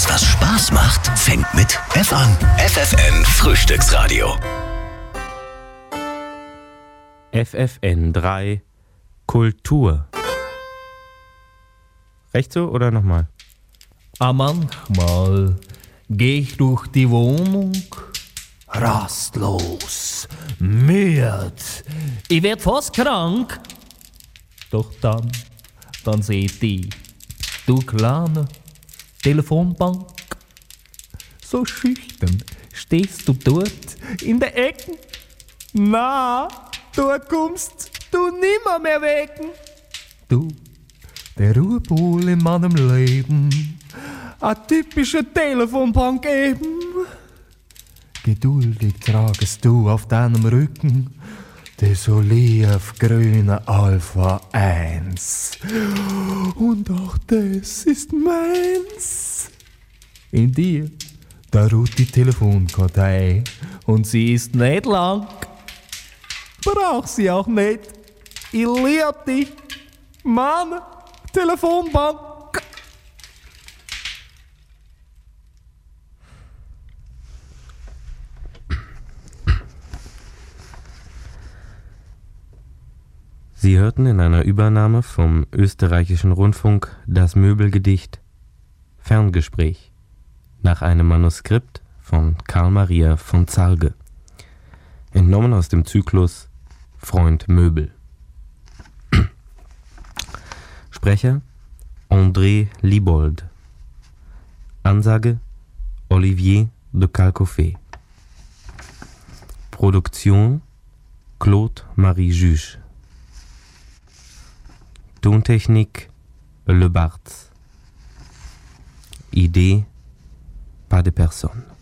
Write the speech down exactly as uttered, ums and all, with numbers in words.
Alles, was Spaß macht, fängt mit F an. F F N Frühstücksradio. F F N drei Kultur. Recht so oder nochmal? Ah, manchmal geh ich durch die Wohnung, rastlos, müde. Ich werd fast krank. Doch dann, dann seht ich, du kleine Telefonbank. So schüchtern stehst du dort in der Ecke. Na, du kommst du nimmer mehr weg. Du, der Ruhepol in meinem Leben, a typische Telefonbank eben. Geduldig tragst du auf deinem Rücken das olivgrüne Alpha eins. Und auch das ist meins. In dir, da ruht die Telefonkartei und sie ist nicht lang. Brauch sie auch nicht. Ich lieb dich, Mann. Telefonbank. Sie hörten in einer Übernahme vom österreichischen Rundfunk das Möbelgedicht Ferngespräch nach einem Manuskript von Karl Maria von Zarge, entnommen aus dem Zyklus Freund Möbel. Sprecher André Liebold. Ansage Olivier de Calcofé. Produktion Claude Marie Juge. Tontechnik Le Barthes. Idee Pas de personne.